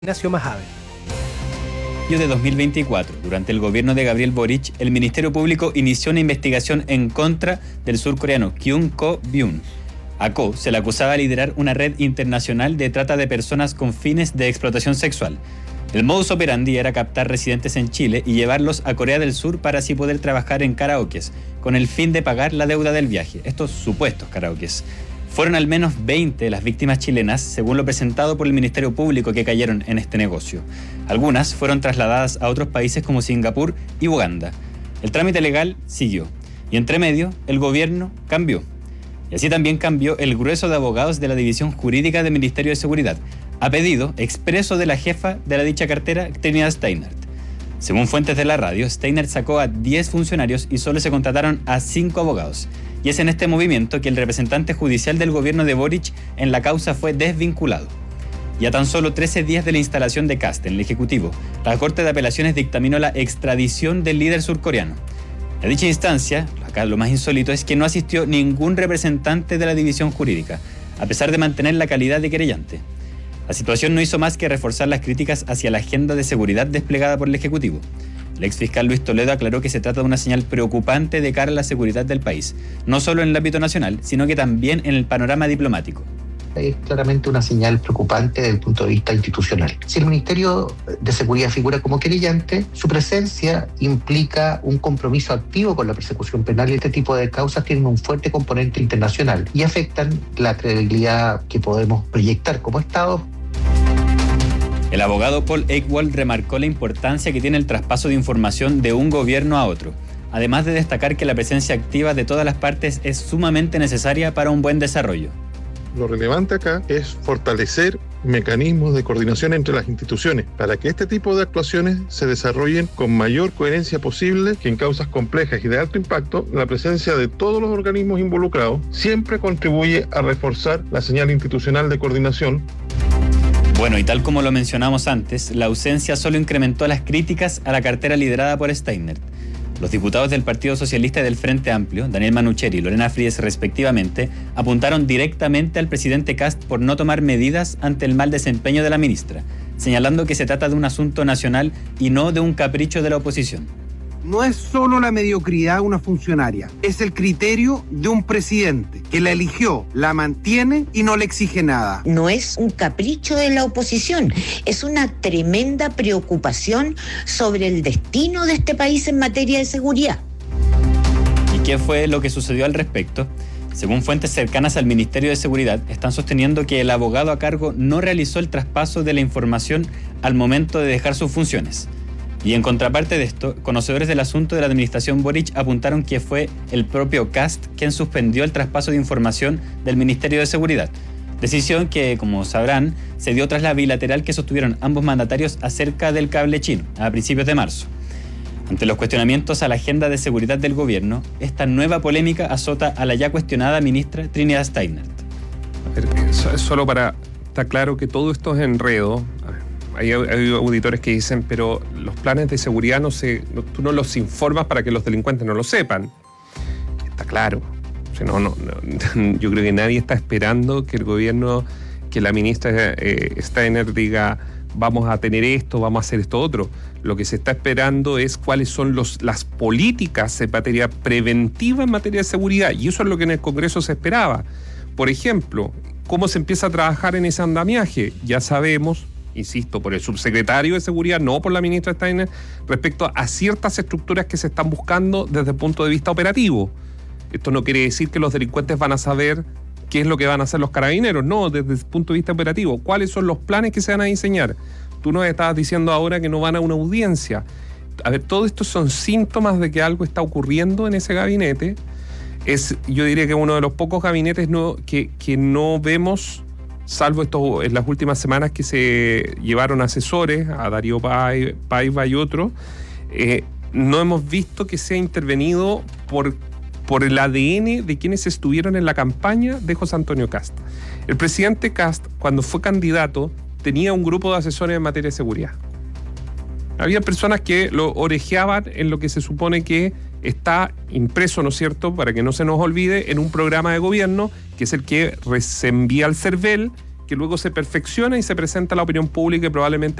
Ignacio Majave. De 2024, durante el gobierno de Gabriel Boric, el Ministerio Público inició una investigación en contra del surcoreano Kyung Ko-byun. A Ko se le acusaba de liderar una red internacional de trata de personas con fines de explotación sexual. El modus operandi era captar residentes en Chile y llevarlos a Corea del Sur para así poder trabajar en karaokes, con el fin de pagar la deuda del viaje, estos supuestos karaokes. Fueron al menos 20 las víctimas chilenas, según lo presentado por el Ministerio Público, que cayeron en este negocio. Algunas fueron trasladadas a otros países como Singapur y Uganda. El trámite legal siguió, y entre medio, el gobierno cambió. Y así también cambió el grueso de abogados de la División Jurídica del Ministerio de Seguridad, a pedido expreso de la jefa de la dicha cartera, Trinidad Steinert. Según fuentes de la radio, Steinert sacó a 10 funcionarios y solo se contrataron a 5 abogados. Y es en este movimiento que el representante judicial del gobierno de Boric en la causa fue desvinculado. Y a tan solo 13 días de la instalación de Kast en el Ejecutivo, la Corte de Apelaciones dictaminó la extradición del líder surcoreano. A dicha instancia, acá lo más insólito es que no asistió ningún representante de la división jurídica, a pesar de mantener la calidad de querellante. La situación no hizo más que reforzar las críticas hacia la agenda de seguridad desplegada por el Ejecutivo. El exfiscal Luis Toledo aclaró que se trata de una señal preocupante de cara a la seguridad del país, no solo en el ámbito nacional, sino que también en el panorama diplomático. Es claramente una señal preocupante desde el punto de vista institucional. Si el Ministerio de Seguridad figura como querellante, su presencia implica un compromiso activo con la persecución penal, y este tipo de causas tienen un fuerte componente internacional y afectan la credibilidad que podemos proyectar como Estado. El abogado Paul Eichwald remarcó la importancia que tiene el traspaso de información de un gobierno a otro, además de destacar que la presencia activa de todas las partes es sumamente necesaria para un buen desarrollo. Lo relevante acá es fortalecer mecanismos de coordinación entre las instituciones para que este tipo de actuaciones se desarrollen con mayor coherencia posible, que en causas complejas y de alto impacto, la presencia de todos los organismos involucrados siempre contribuye a reforzar la señal institucional de coordinación. Bueno, y tal como lo mencionamos antes, la ausencia solo incrementó las críticas a la cartera liderada por Steinert. Los diputados del Partido Socialista y del Frente Amplio, Daniel Manucheri y Lorena Fries respectivamente, apuntaron directamente al presidente Kast por no tomar medidas ante el mal desempeño de la ministra, señalando que se trata de un asunto nacional y no de un capricho de la oposición. No es solo la mediocridad de una funcionaria, es el criterio de un presidente que la eligió, la mantiene y no le exige nada. No es un capricho de la oposición, es una tremenda preocupación sobre el destino de este país en materia de seguridad. ¿Y qué fue lo que sucedió al respecto? Según fuentes cercanas al Ministerio de Seguridad, están sosteniendo que el abogado a cargo no realizó el traspaso de la información al momento de dejar sus funciones. Y en contraparte de esto, conocedores del asunto de la administración Boric apuntaron que fue el propio Kast quien suspendió el traspaso de información del Ministerio de Seguridad. Decisión que, como sabrán, se dio tras la bilateral que sostuvieron ambos mandatarios acerca del cable chino a principios de marzo. Ante los cuestionamientos a la agenda de seguridad del gobierno, esta nueva polémica azota a la ya cuestionada ministra Trinidad Steinert. Solo para estar claro que todo esto es enredo. Hay auditores que dicen, pero los planes de seguridad tú no los informas para que los delincuentes no lo sepan. Está claro. O sea, yo creo que nadie está esperando que el gobierno, que la ministra Steinert diga, vamos a tener esto, vamos a hacer esto otro. Lo que se está esperando es cuáles son las políticas en materia preventiva en materia de seguridad. Y eso es lo que en el Congreso se esperaba. Por ejemplo, ¿cómo se empieza a trabajar en ese andamiaje? Ya sabemos, insisto, por el subsecretario de Seguridad, no por la ministra Steiner, respecto a ciertas estructuras que se están buscando desde el punto de vista operativo. Esto no quiere decir que los delincuentes van a saber qué es lo que van a hacer los carabineros, no, desde el punto de vista operativo. ¿Cuáles son los planes que se van a diseñar? Tú nos estabas diciendo ahora que no van a una audiencia. A ver, todo esto son síntomas de que algo está ocurriendo en ese gabinete. Yo diría que uno de los pocos gabinetes que no vemos, salvo esto en las últimas semanas que se llevaron asesores, a Darío Paiva y otros, no hemos visto que se ha intervenido por el ADN de quienes estuvieron en la campaña de José Antonio Kast. El presidente Kast, cuando fue candidato, tenía un grupo de asesores en materia de seguridad. Había personas que lo orejeaban en lo que se supone que está impreso, ¿no es cierto?, para que no se nos olvide, en un programa de gobierno que es el que se envía al CERVEL, que luego se perfecciona y se presenta a la opinión pública y probablemente